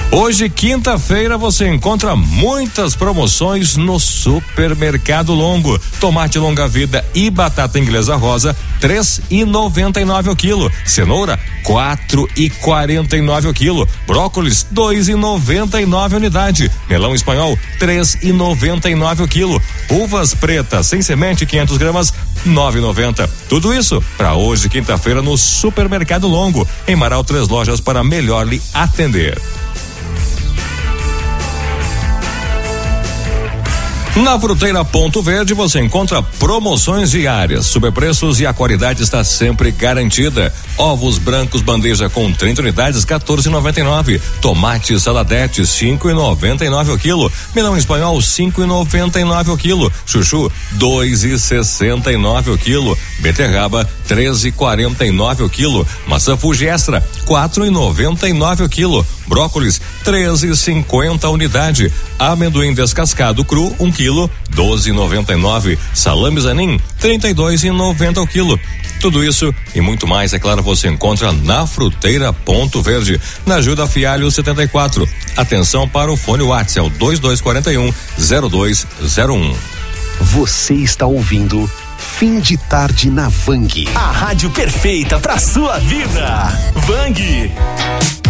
Hoje, quinta-feira, você encontra muitas promoções no Supermercado Longo. Tomate longa vida e batata inglesa rosa, 3,99 o quilo. Cenoura, 4,49 o quilo. Brócolis, 2,99 unidade. Melão espanhol, 3,99 o quilo. Uvas pretas sem semente, 500 gramas, 9,90. Tudo isso para hoje, quinta-feira, no Supermercado Longo. Em Marau, 3 lojas para melhor lhe atender. Na Fruteira Ponto Verde você encontra promoções diárias, superpreços e a qualidade está sempre garantida. Ovos brancos bandeja com 30 unidades, 14,99. Tomate saladete, 5,99 o quilo. Melão espanhol, 5,99 o quilo. Chuchu, 2,69 o quilo. Beterraba, 13,49 o quilo. Maçã Fuji Extra, 4,99 o quilo. Brócolis, 13,50 a unidade. Amendoim descascado cru, 1 quilo, 12,99. Salame Zanin, 32,90 o quilo. Tudo isso e muito mais, é claro, você encontra na Fruteira Ponto Verde, na Juda Fialho 74. Atenção para o fone WhatsApp, é o 2241-0201. Você está ouvindo Fim de Tarde na Vang. A rádio perfeita pra sua vida. Vang.